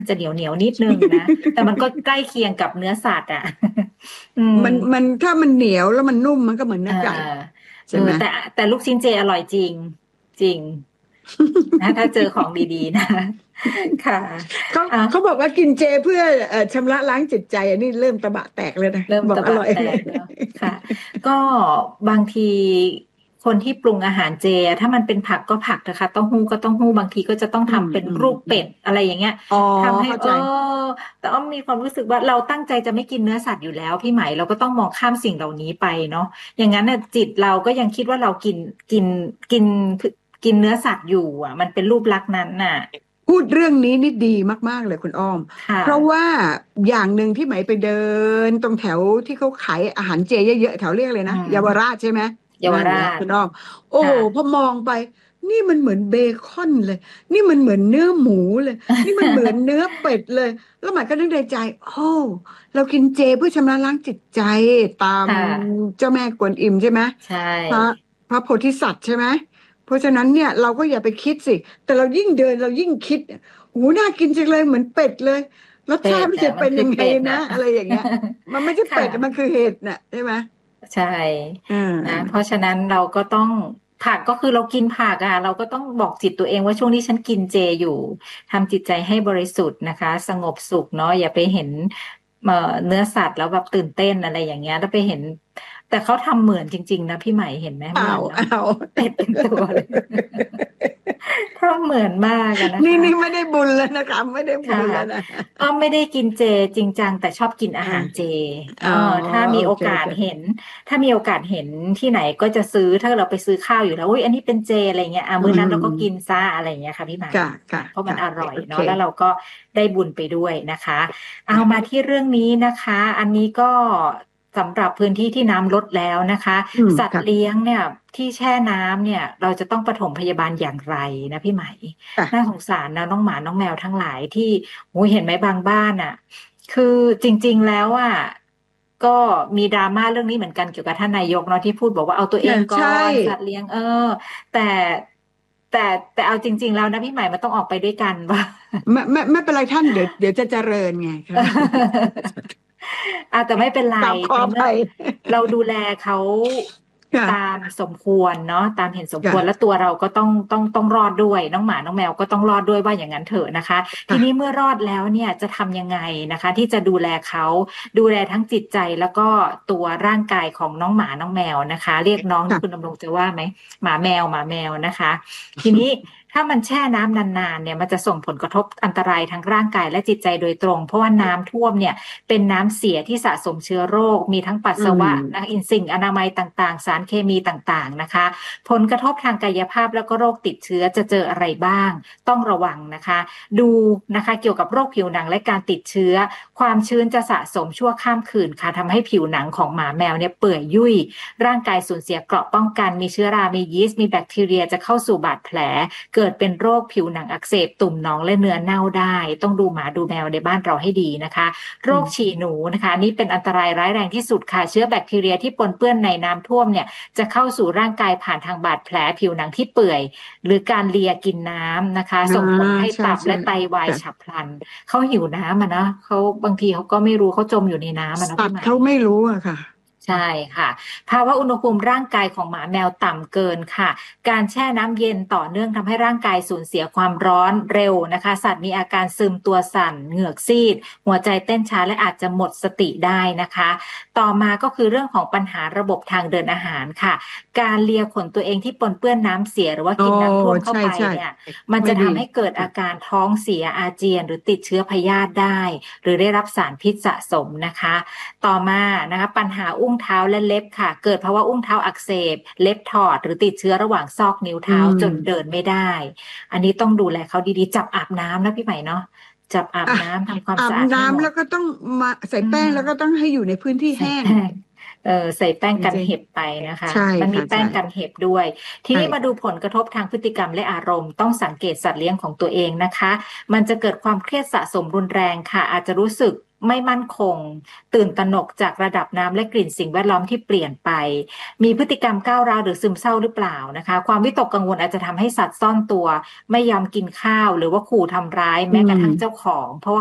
จะเหนียวนิดนึงนะแต่มันก็ใกล้เคียงกับเนื้อสัตว์อ่ะอืมมันถ้ามันเหนียวแล้วมันนุ่มมันก็เหมือนเออเนื้อไก่เออใช่ไหมแต่ลูกชิ้นเจอร่อยจริงจริงนะถ้าเจอของดีๆนะค่ะเขาอ่ะเขาบอกว่ากินเจเพื่อชำระล้างจิตใจอันนี้เริ่มตะบะแตกเลยนะเริ่มบอกอร่อยตะบะแตกแล้วค่ะก็บางทีคนที่ปรุงอาหารเจถ้ามันเป็นผักก็ผักนะคะเต้าหู้ก็เต้าหู้บางทีก็จะต้องอืมทำเป็นอืมรูปอืมเป็ดอะไรอย่างเงี้ยอ๋อทำให้เข้าใจแต่อ้อมมีความรู้สึกว่าเราตั้งใจจะไม่กินเนื้อสัตว์อยู่แล้วพี่ไหมเราก็ต้องมองข้ามสิ่งเหล่านี้ไปเนาะอย่างนั้นน่ะจิตเราก็ยังคิดว่าเรากินกินกินเนื้อสัตว์อยู่อ่ะมันเป็นรูปลักษณ์นั้นน่ะพูดเรื่องนี้นี่ดีมากๆเลยคุณอ้อมค่ะเพราะว่าอย่างหนึ่งที่ไหมไปเดินตรงแถวที่เขาขายอาหารเจเยอะๆแถวเรียกเลยอืนะเยาวรามชใช่ไหมเยาวรานั่นแหละชคุณอ้อมโอ้ค่ะพอมองไปนี่มันเหมือนเบคอนเลยนี่มันเหมือนเนื้อหมูเลยนี่มันเหมือนเนื้อเป็ดเลยแล้วหมายก็นึกในใจโอ้เรากินเจเพื่อชำระล้างจิตใจตามค่ะเจ้าแม่กวนอิมใช่ไหมใชพระ่พระโพธิสัตว์ใช่ไหม เพราะฉะนั้นเนี่ยเราก็อย่าไปคิดสิแต่เรายิ่งเดินเรายิ่งคิดโอ้โหน่ากินจังเลยเหมือนเป็ดเลยรสเป็ชาติมันจะดอ่ะมันคือเป็นยังไงนะเป็ดน่ะอะไรอย่างเงี้ยมันไม่ใช่ค่ะเป็ดมันคือเห็ดน่ะใช่ไหมใช่อ่นะเพราะาฉะนั้นเราก็ต้องผักก็คือเรากินผักอ่ะเราก็ต้องบอกจิตตัวเองว่าช่วงนี้ฉันกินเจอยู่ทำจิตใจให้บริสุทธิ์นะคะสงบสุขเนาะอย่าไปเห็นเนื้อสัตว์แล้วแบบตื่นเต้นอะไรอย่างเงี้ยแล้วไปเห็นแต่เขาทำเหมือนจริงๆนะพี่ใหม่เห็นไหมเหเอามือนเนาะเอาเป็ดเป็นตัวเลยทำเหมือนมากอะนะนี่คะนี่ไม่ได้บุญแล้วนะคะไม่ได้บุค่ะญแล้วนะอ้อมไม่ได้กินเจจริงจังแต่ชอบกินอาอ่าหารเจอ๋อถ้ามีโอกาโอเคโอเคสเห็นถ้ามีโอกาสเห็นที่ไหนก็จะซื้อถ้าเราไปซื้อข้าวอยู่แล้วอุ้ยอันนี้เป็นเจอะไรเงี้ยอืมื้อนั้นเราก็กินมซะอะไรเงี้ยค่ะพี่หมายค่ะค่ะเพราะมันค่ะอร่อยโอเคเนาะแล้วเราก็ได้บุญไปด้วยนะคะเอามาที่เรื่องนี้นะคะอันนี้ก็สำหรับพื้นที่ที่น้ำลดแล้วนะคะอืมค่ะสัตว์เลี้ยงเนี่ยที่แช่น้ำเนี่ยเราจะต้องปฐมพยาบาลอย่างไรนะพี่ไหม น่าสค่ะงสารนะน้องหมาน้องแมวทั้งหลายที่โอ้ยเห็นไหมบางบ้านอ่ะคือจริงๆแล้วอ่ะก็มีดราม่าเรื่องนี้เหมือนกันเกี่ยวกับท่านนายกเนาะที่พูดบอกว่าเอาตัวเองก่อใช่นสัตว์เลี้ยงแต่แต่แต่เอาจริงๆแล้วนะพี่ใหม่มันต้องออกไปด้วยกันว่าไม่เป็นไรท่านเดี๋ยวจะเจริญไงค่ะแต่ไม่เป็นไรกราบขอในเมื่ออภัยเราดูแลเขาตามค่ะสมควรเนาะตามเห็นสมควรและค่ะตัวเราก็ต้องรอดด้วยน้องหมาน้องแมวก็ต้องรอดด้วยว่าอย่างนั้นเถอะนะคะทีนี้ค่ะเมื่อรอดแล้วเนี่ยจะทำยังไงนะคะที่จะดูแลเขาดูแลทั้งจิตใจแล้วก็ตัวร่างกายของน้องหมาน้องแมวนะคะเรียกน้องนี่คุณค่ะดำรงจะว่าไหมหมาแมวนะคะทีนี้ถ้ามันแช่น้ำนานๆเนี่ยมันจะส่งผลกระทบอันตรายทั้งร่างกายและจิตใจโดยตรงเพราะว่าน้ำท่วมเนี่ย เป็นน้ำเสียที่สะสมเชื้อโรค มีทั้งปัสอืสาวะมนะอินสิ่งอนามัยต่างๆ สารเคมีต่างๆนะคะ ผลกระทบทางกายภาพแล้วก็โรคติดเชื้อจะเจออะไรบ้าง ต้องระวังนะคะ ดูนะคะเกี่ยวกับโรคผิวหนังและการติดเชื้อ ความชื้นจะสะสมชั่วข้ามคืนค่ะทำให้ผิวหนังของหมาแมวเนี่ยเปื่อยยุ่ย ร่างกายสูญเสียเกราะป้องกัน มีเชื้อรา มียีสต์มีแบคทีเรียจะเข้าสู่บาดแผล เกิดเป็นโรคผิวหนังอักเสบตุ่มหนองและเนื้อเน่าได้ ต้องดูหมาดูแมวในบ้านเราให้ดีนะคะ โรอืมคฉี่หนูนะคะนี่เป็นอันตรายร้ายแรงที่สุดค่ะเชื้อแบคทีเรียที่ปนเปื้อนในน้ำท่วมเนี่ยจะเข้าสู่ร่างกายผ่านทางบาดแผลผิวหนังที่เปื่อยหรือการเลียกินน้ำนะคะอ่าส่งผลให้ใช่ใช่ตับและไตวายค่ะฉับพลันเขาหิวน้ำอ่ะนะเขาบางทีเขาก็ไม่รู้เขาจมอยู่ในน้ำอ่ะนะสัตพี่ใหม่ว์เขาไม่รู้อะค่ะใช่ค่ะภาวะอุณหภูมิร่างกายของหมาแมวต่ำเกินค่ะการแช่น้ำเย็นต่อเนื่องทำให้ร่างกายสูญเสียความร้อนเร็วนะคะสัตว์มีอาการซึมตัวสั่นเหงือกซีดหัวใจเต้นช้าและอาจจะหมดสติได้นะคะต่อมาก็คือเรื่องของปัญหาระบบทางเดินอาหารค่ะการเลียขนตัวเองที่ปนเปื้อนน้ำเสียหรือว่าโอ้กินน้ำท่วมเข้าใช่ไปใช่เนี่ยมันไม่ดีจะทำให้เกิดค่ะอาการท้องเสียอาเจียนหรือติดเชื้อพยาธิได้หรือได้รับสารพิษสะสมนะคะ ต่อมานะคะปัญหาอุ้งเท้าและเล็บค่ะเกิดภาวะอุ้งเท้าอักเสบเล็บถอดหรือติดเชื้อระหว่างซอกนิ้วอืเท้าจนเดิมนไม่ได้อันนี้ต้องดูแลเขาดีๆจับอาบน้ำนะพี่ใหม่เนาะจับอาบอ่ะน้ำทำความอาบสะอาดให้หมน้ำดแล้วก็ต้องมาใส่อืแป้งแล้วก็ต้อมงให้อยู่ในพื้นที่ใส่แห้งแป้งใส่แป้งกันจริงเห็บไปนะคะๆใช่มันมีค่ะใช่แป้งกันเห็บด้วยทีใช่นี้มาดูผลกระทบทางพฤติกรรมและอารมณ์ต้องสังเกตสัตว์เลี้ยงของตัวเองนะคะมันจะเกิดความเครียดสะสมรุนแรงค่ะอาจจะรู้สึกไม่มั่นคงตื่นตระหนกจากระดับน้ำและกลิ่นสิ่งแวดล้อมที่เปลี่ยนไปมีพฤติกรรมก้าวร้าวหรือซึมเศร้าหรือเปล่านะคะความวิตกกังวลอาจจะทำให้สัตว์ซ่อนตัวไม่ยอมกินข้าวหรือว่าขู่ทำร้ายอืแม้กระมทั่งเจ้าของเพราะว่า